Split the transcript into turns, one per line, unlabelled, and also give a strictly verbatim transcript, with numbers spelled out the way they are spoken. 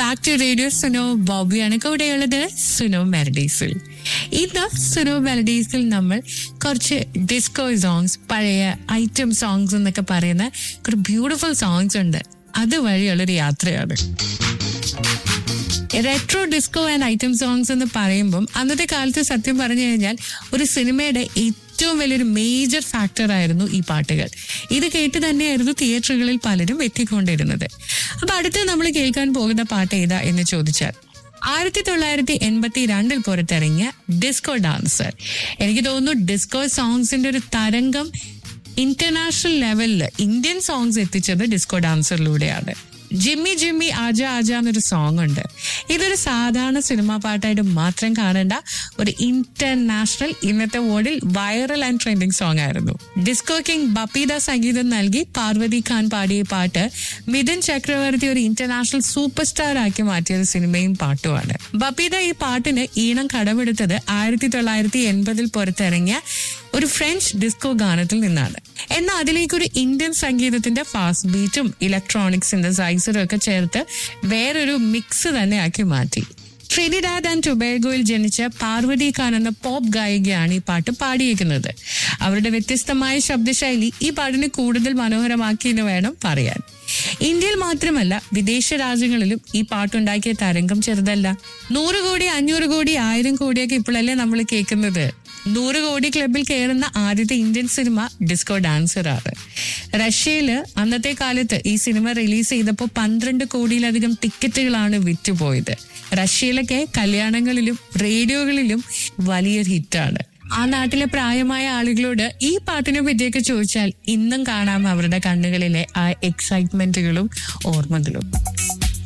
Back to radio Suno. ബോബിയാണ് കൂടെയുള്ളത് സുനോ മെലഡീസിൽ. ഇന്ന് സുനോ മെലഡീസിൽ നമ്മൾ കുറച്ച് ഡിസ്കോ സോങ്സ്, പഴയ ഐറ്റം സോങ്സ് എന്നൊക്കെ പറയുന്ന കുറച്ച് ബ്യൂട്ടിഫുൾ സോങ്സ് ഉണ്ട്. അതുവഴിയുള്ളൊരു യാത്രയാണ്. Retro disco and item songs എന്ന് പറയുമ്പം അന്നത്തെ കാലത്ത് സത്യം പറഞ്ഞു കഴിഞ്ഞാൽ ഒരു സിനിമയുടെ ഏറ്റവും വലിയൊരു മേജർ ഫാക്ടർ ആയിരുന്നു ഈ പാട്ടുകൾ. ഇത് കേട്ട് തന്നെയായിരുന്നു തിയേറ്ററുകളിൽ പലരും എത്തിക്കൊണ്ടിരുന്നത്. അപ്പൊ അടുത്ത് നമ്മൾ കേൾക്കാൻ പോകുന്ന പാട്ട് ഏതാ എന്ന് ചോദിച്ചാൽ ആയിരത്തി തൊള്ളായിരത്തി എൺപത്തി രണ്ടിൽ പുറത്തിറങ്ങിയ ഡിസ്കോ ഡാൻസർ. എനിക്ക് തോന്നുന്നു ഡിസ്കോ സോങ്സിന്റെ ഒരു തരംഗം ഇന്റർനാഷണൽ ലെവലിൽ ഇന്ത്യൻ സോങ്സ് എത്തിച്ചത് ഡിസ്കോ ഡാൻസറിലൂടെയാണ്. ജിമ്മി ജിമ്മി ആജ ആജ എന്നൊരു സോങ് ഉണ്ട്. ഇതൊരു സാധാരണ സിനിമാ പാട്ടായിട്ട് മാത്രം കാണേണ്ട ഒരു ഇന്റർനാഷണൽ, ഇന്നത്തെ വേർഡിൽ വൈറൽ ആൻഡ് ട്രെൻഡിങ് സോങ് ആയിരുന്നു. ഡിസ്കോ കിങ് ബപ്പീദ സംഗീതം നൽകി പാർവതി ഖാൻ പാടിയ പാട്ട് മിഥുൻ ചക്രവർത്തി ഒരു ഇന്റർനാഷണൽ സൂപ്പർ സ്റ്റാർ ആക്കി മാറ്റിയ ഒരു സിനിമയും പാട്ടുമാണ്. ബപ്പീദ ഈ പാട്ടിന് ഈണം കടമെടുത്തത് ആയിരത്തി തൊള്ളായിരത്തി എൺപതിൽ പുറത്തിറങ്ങിയ ഒരു ഫ്രഞ്ച് ഡിസ്കോ ഗാനത്തിൽ നിന്നാണ്. എന്നാൽ അതിലേക്കൊരു ഇന്ത്യൻ സംഗീതത്തിന്റെ ഫാസ്റ്റ് ബീറ്റും ഇലക്ട്രോണിക് സിന്തസൈസറും ഒക്കെ ചേർത്ത് വേറൊരു മിക്സ് തന്നെ ആക്കി മാറ്റി. ട്രിനിഡാഡ് ആൻഡ് ടൊബാഗോയിൽ ജനിച്ച പാർവതി ഖാൻ എന്ന പോപ്പ് ഗായികയാണ് ഈ പാട്ട് പാടിയിരിക്കുന്നത്. അവരുടെ വ്യത്യസ്തമായ ശബ്ദശൈലി ഈ പാട്ടിനെ കൂടുതൽ മനോഹരമാക്കി എന്ന് വേണം പറയാൻ. ഇന്ത്യയിൽ മാത്രമല്ല വിദേശ രാജ്യങ്ങളിലും ഈ പാട്ടുണ്ടാക്കിയ തരംഗം ചെറുതല്ല. നൂറ് കോടി, അഞ്ഞൂറ് കോടി, ആയിരം കോടിയൊക്കെ ഇപ്പോഴല്ലേ നമ്മൾ കേൾക്കുന്നത്. നൂറ് കോടി ക്ലബിൽ കയറുന്ന ആദ്യത്തെ ഇന്ത്യൻ സിനിമ ഡിസ്കോ ഡാൻസറാണ്. റഷ്യയില് അന്നത്തെ കാലത്ത് ഈ സിനിമ റിലീസ് ചെയ്തപ്പോൾ പന്ത്രണ്ട് കോടിയിലധികം ടിക്കറ്റുകളാണ് വിറ്റുപോയത്. റഷ്യയിലൊക്കെ കല്യാണങ്ങളിലും റേഡിയോകളിലും വലിയൊരു ഹിറ്റാണ്. ആ നാട്ടിലെ പ്രായമായ ആളുകളോട് ഈ പാട്ടിനെ പറ്റിയൊക്കെ ചോദിച്ചാൽ ഇന്നും കാണാം അവരുടെ കണ്ണുകളിലെ ആ എക്സൈറ്റ്മെന്റുകളും ഓർമ്മകളും.